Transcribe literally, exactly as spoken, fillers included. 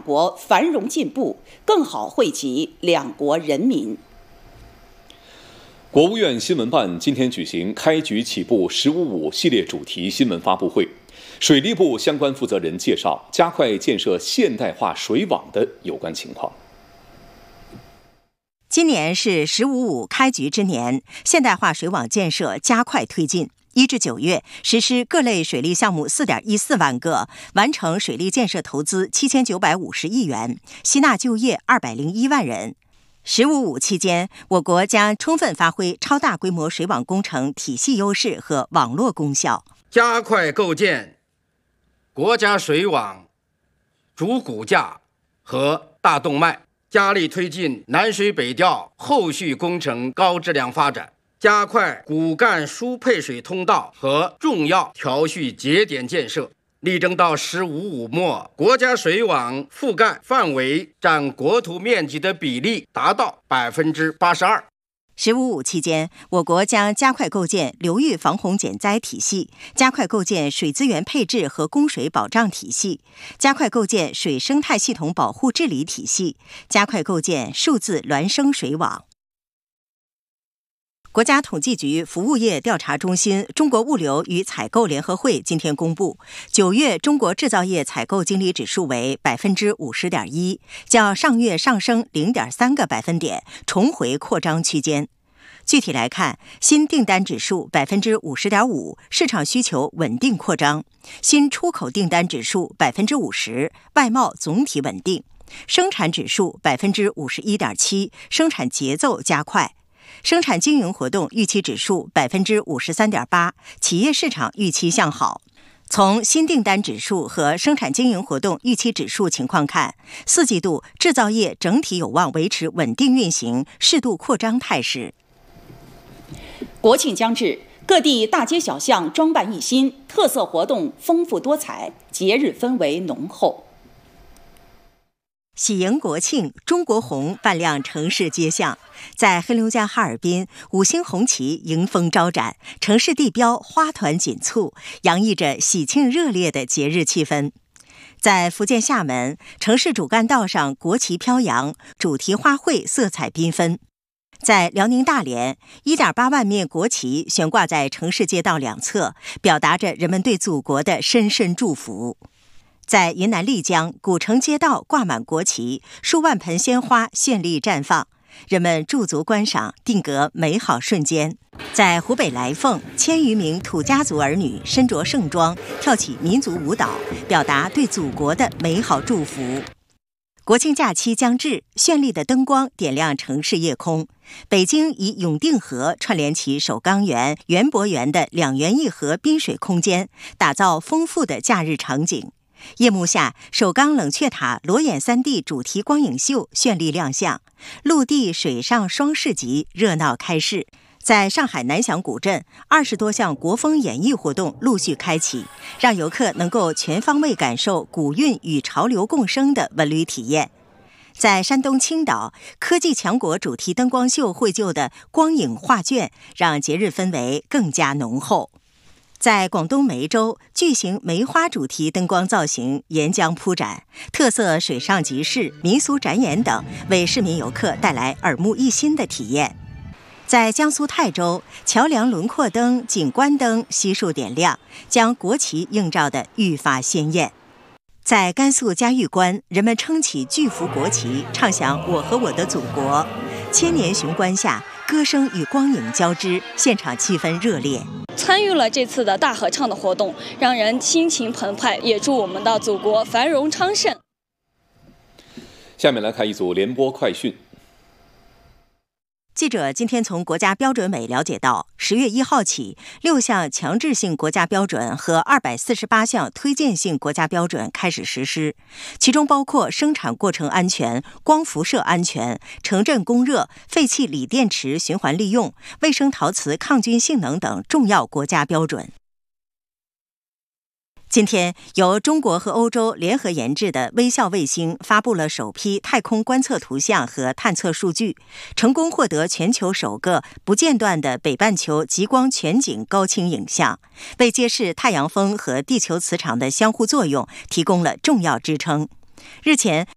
国繁荣进步，更好惠及两国人民。 国务院新闻办今天举行开局起步“十五五”系列主题新闻发布会，水利部相关负责人介绍加快建设现代化水网的有关情况。 今年是“十五五”开局之年，现代化水网建设加快推进。一至九月，实施各类水利项目 四点一四万个，完成水利建设投资七千九百五十亿元，吸纳就业二百零一万人。十五五期间，我国将充分发挥超大规模水网工程体系优势和网络功效， 加快构建国家水网主骨架和大动脉，加力推进南水北调后续工程高质量发展，加快骨干输配水通道和重要调蓄节点建设，力争到“十五五”末，国家水网覆盖范围占国土面积的比例达到百分之八十二。 十五五期间，我国将加快构建流域防洪减灾体系，加快构建水资源配置和供水保障体系，加快构建水生态系统保护治理体系，加快构建数字孪生水网。国家统计局服务业调查中心中国物流与采购联合会今天公布，九月中国制造业采购经理指数为百分之五十点一，较上月上升零点三个百分点，重回扩张区间。具体来看，新订单指数百分之五十点五，市场需求稳定扩张；新出口订单指数百分之五十，外贸总体稳定；生产指数百分之五十一点七，生产节奏加快。生产经营活动预期指数百分之五十三点八，企业市场预期向好。从新订单指数和生产经营活动预期指数情况看，四季度制造业整体有望维持稳定运行、适度扩张态势。 国庆将至，各地大街小巷装扮一新，特色活动丰富多彩，节日氛围浓厚。 喜迎国庆，中国红扮亮城市街巷。在黑龙江哈尔滨，五星红旗迎风招展，城市地标花团锦簇，洋溢着喜庆热烈的节日气氛。在福建厦门，城市主干道上国旗飘扬，主题花卉色彩缤纷。在辽宁大连， 一点八万面国旗悬挂在城市街道两侧，表达着人们对祖国的深深祝福。在云南丽江，古城街道挂满国旗，数万盆鲜花绚丽绽放，人们驻足观赏，定格美好瞬间。在湖北来凤，千余名土家族儿女身着盛装，跳起民族舞蹈，表达对祖国的美好祝福。国庆假期将至，绚丽的灯光点亮城市夜空。北京以永定河串联起首钢园、园博园的两园一河滨水空间，打造丰富的假日场景。夜幕下，首钢冷却塔裸眼 三 D 主题光影秀绚丽亮相，陆地水上双市集热闹开市。在上海南翔古镇，二十多项国风演艺活动陆续开启，让游客能够全方位感受古韵与潮流共生的文旅体验。在山东青岛，科技强国主题灯光秀绘就的光影画卷，让节日氛围更加浓厚。在广东梅州，巨型梅花主题灯光造型沿江铺展，特色水上集市、民俗展演等为市民游客带来耳目一新的体验。在江苏泰州，桥梁轮廓灯、景观灯悉数点亮，将国旗映照得愈发鲜艳。在甘肃嘉峪关，人们撑起巨幅国旗，唱响我和我的祖国。千年雄关下，歌声与光影交织，现场气氛热烈。 参与了这次的大合唱的活动，让人心情澎湃，也祝我们的祖国繁荣昌盛。 下面来看一组联播快讯。 记者今天从国家标准委了解到，十月一号起，六项强制性国家标准和二百四十八项推荐性国家标准开始实施，其中包括生产过程安全、光辐射安全、城镇供热、废弃锂电池循环利用、卫生陶瓷抗菌性能等重要国家标准。今天，由中国和欧洲联合研制的微笑卫星发布了首批太空观测图像和探测数据，成功获得全球首个不间断的北半球极光全景高清影像，为揭示太阳风和地球磁场的相互作用提供了重要支撑。日前，